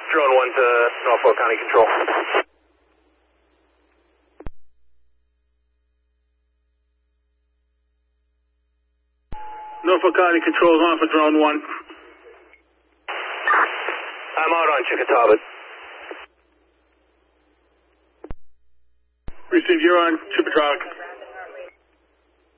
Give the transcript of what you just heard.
Drone 1 to Norfolk County Control. Norfolk County Control is on for Drone 1. I'm out on Chickasaw. Received, you're on Chippewa.